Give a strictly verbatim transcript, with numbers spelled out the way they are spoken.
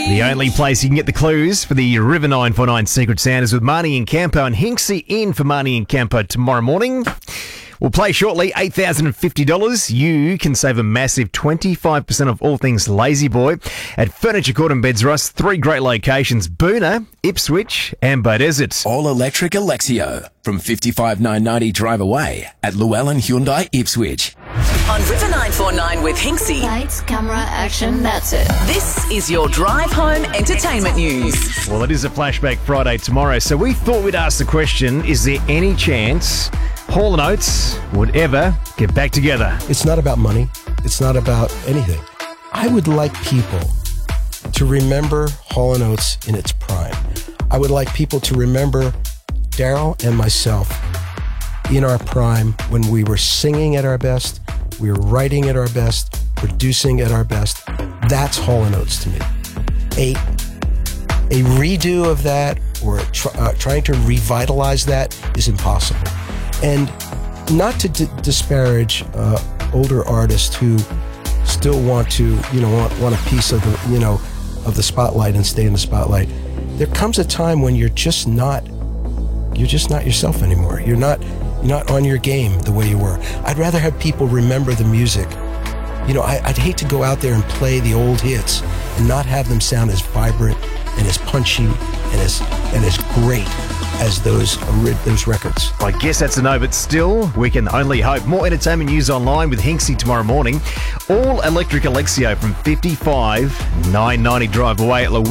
The only place you can get the clues for the River nine four nine Secret Santas with Marnie and Campo, and Hinksy in for Marnie and Campo tomorrow morning. We'll play shortly, eight thousand fifty dollars. You can save a massive twenty-five percent of all things Lazy Boy at Furniture Court and Beds Russ. Three great locations, Boona, Ipswich and Beaudesert. All electric Alexio from fifty-five nine ninety Drive Away at Llewellyn Hyundai Ipswich. On River nine four nine with Hinksy. Lights, camera, action, that's it. This is your drive home entertainment news. Well, it is a Flashback Friday tomorrow, so we thought we'd ask the question, is there any chance Hall and Oates would ever get back together? It's not about money. It's not about anything. I would like people to remember Hall and Oates in its prime. I would like people to remember Daryl and myself in our prime when we were singing at our best, we were writing at our best, producing at our best. That's Hall and Oates to me. A, a redo of that or tr- uh, trying to revitalize that is impossible. And not to d- disparage uh, older artists who still want to, you know, want, want a piece of the, you know, of the spotlight and stay in the spotlight. There comes a time when you're just not, you're just not yourself anymore. You're not, you're not on your game the way you were. I'd rather have people remember the music. You know, I, I'd hate to go out there and play the old hits and not have them sound as vibrant and as punchy and as and as great as those those records. I guess that's a no, but still, we can only hope. More entertainment news online with Hinksy tomorrow morning. All electric Alexio from fifty-five nine ninety Drive Away at Llewellyn.